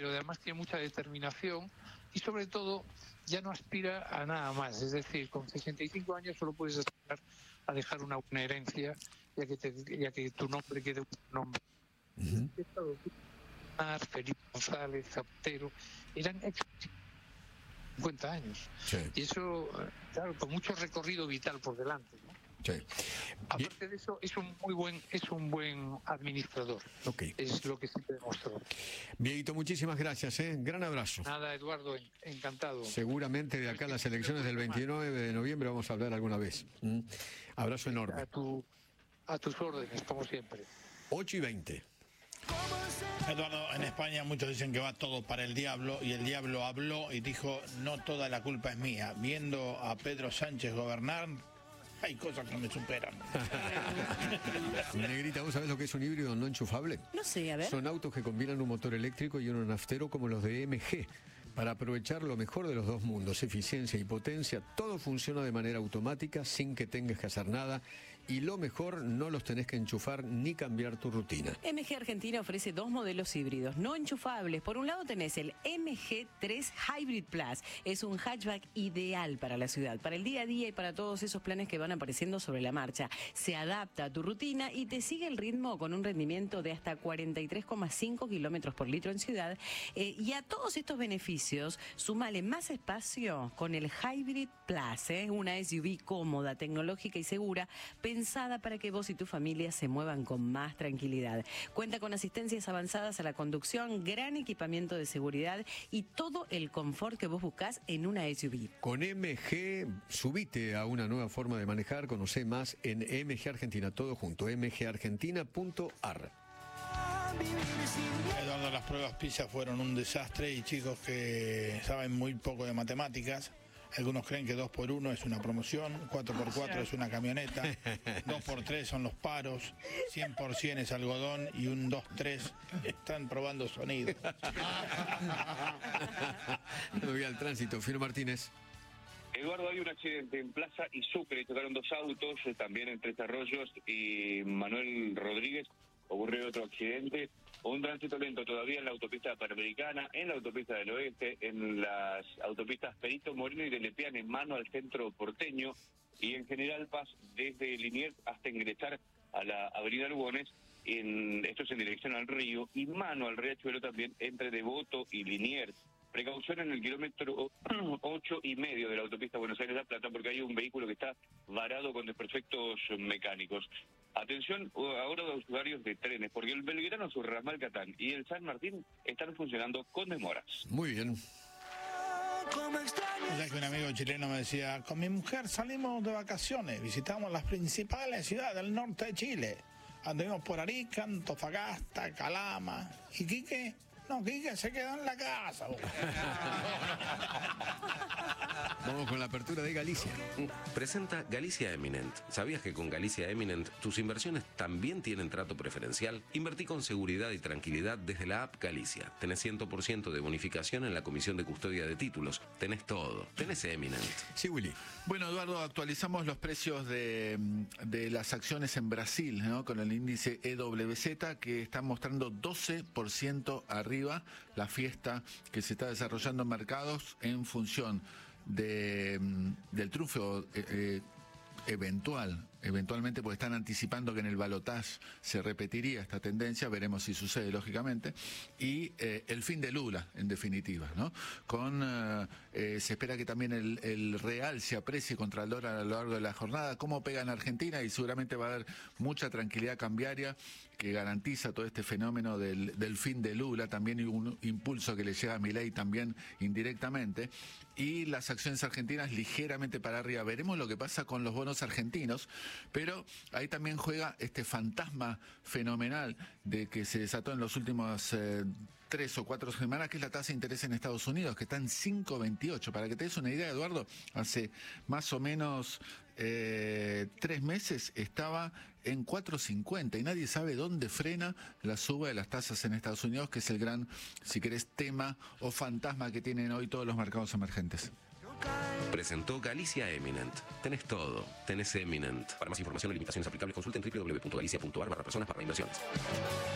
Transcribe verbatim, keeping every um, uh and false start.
pero además tiene mucha determinación y sobre todo ya no aspira a nada más. Es decir, con sesenta y cinco años solo puedes aspirar a dejar una buena herencia, ya que, te, ya que tu nombre quede un nombre. Uh-huh. Felipe González, Zapatero, eran ex cincuenta años. Sí. Y eso, claro, con mucho recorrido vital por delante, ¿no? Sí. Aparte de eso, es un muy buen, es un buen administrador. Okay. Es lo que sí te demostró. Dieguito, muchísimas gracias, ¿eh? Gran abrazo. Nada, Eduardo, encantado. Seguramente de acá a las elecciones del veintinueve de noviembre vamos a hablar alguna vez. ¿Mm? Abrazo enorme. A, tu, a tus órdenes, como siempre. ocho y veinte. Eduardo, en España muchos dicen que va todo para el diablo, y el diablo habló y dijo: no toda la culpa es mía. Viendo a Pedro Sánchez gobernar, hay cosas que me superan. Negrita, ¿vos sabés lo que es un híbrido no enchufable? No sé, a ver. Son autos que combinan un motor eléctrico y uno naftero como los de M G, para aprovechar lo mejor de los dos mundos, eficiencia y potencia. Todo funciona de manera automática sin que tengas que hacer nada, y lo mejor, no los tenés que enchufar ni cambiar tu rutina. M G Argentina ofrece dos modelos híbridos no enchufables. Por un lado tenés el M G tres Hybrid Plus. Es un hatchback ideal para la ciudad, para el día a día y para todos esos planes que van apareciendo sobre la marcha. Se adapta a tu rutina y te sigue el ritmo con un rendimiento de hasta cuarenta y tres coma cinco kilómetros por litro en ciudad. Eh, y a todos estos beneficios, sumale más espacio con el Hybrid Plus, ¿eh? Una S U V cómoda, tecnológica y segura, pensada para que vos y tu familia se muevan con más tranquilidad. Cuenta con asistencias avanzadas a la conducción, gran equipamiento de seguridad y todo el confort que vos buscás en una S U V. Con M G, subite a una nueva forma de manejar. Conocé más en M G Argentina, todo junto, m g argentina punto a r. Eduardo, las pruebas PISA fueron un desastre, y chicos que saben muy poco de matemáticas. Algunos creen que dos por uno es una promoción, cuatro por cuatro es una camioneta, dos por tres son los paros, cien por cien es algodón, y un dos tres están probando sonido. Me voy al tránsito. Fino Martínez. Eduardo, hay un accidente en Plaza y Sucre, chocaron dos autos, también en Tres Arroyos y Manuel Rodríguez. Ocurrió otro accidente, un tránsito lento todavía en la autopista Panamericana, en la autopista del Oeste, en las autopistas Perito Moreno y de Lepiane, en mano al centro porteño, y en General Paz desde Liniers hasta ingresar a la avenida Lugones, en, esto es en dirección al río, y mano al riachuelo también entre Devoto y Liniers. Precaución en el kilómetro ocho y medio de la autopista Buenos Aires-La Plata, porque hay un vehículo que está varado con desperfectos mecánicos. Atención ahora a los usuarios de trenes, porque el Belgrano sur Ramal Catán y el San Martín están funcionando con demoras. Muy bien. O sea que un amigo chileno me decía: con mi mujer salimos de vacaciones, visitamos las principales ciudades del norte de Chile. Anduvimos por Arica, Antofagasta, Calama. ¿Y Quique? No, Quique se quedó en la casa. Vamos con la apertura de Galicia. Presenta Galicia Eminent. ¿Sabías que con Galicia Eminent tus inversiones también tienen trato preferencial? Invertí con seguridad y tranquilidad desde la app Galicia. Tenés cien por ciento de bonificación en la comisión de custodia de títulos. Tenés todo. Tenés Eminent. Sí, Willy. Bueno, Eduardo, actualizamos los precios de, de las acciones en Brasil, ¿no? Con el índice E W Z, que está mostrando doce por ciento arriba. La fiesta que se está desarrollando en mercados en función de, del triunfo eh, eh, eventual, eventualmente, porque están anticipando que en el balotaje se repetiría esta tendencia, veremos si sucede, lógicamente, y eh, el fin de Lula, en definitiva, ¿no? Con eh, eh, se espera que también el, el real se aprecie contra el dólar a lo largo de la jornada, cómo pega en Argentina, y seguramente va a haber mucha tranquilidad cambiaria que garantiza todo este fenómeno del, del fin de Lula, también un impulso que le llega a Milei también indirectamente, y las acciones argentinas ligeramente para arriba. Veremos lo que pasa con los bonos argentinos, pero ahí también juega este fantasma fenomenal de que se desató en los últimos eh, tres o cuatro semanas, que es la tasa de interés en Estados Unidos, que está en cinco veintiocho. Para que te des una idea, Eduardo, hace más o menos eh, tres meses estaba en cuatro cincuenta, y nadie sabe dónde frena la suba de las tasas en Estados Unidos, que es el gran, si querés, tema o fantasma que tienen hoy todos los mercados emergentes. Presentó Galicia Eminent. Tenés todo. Tenés Eminent. Para más información o limitaciones aplicables, consulten w w w punto galicia punto a r barra personas para inversiones.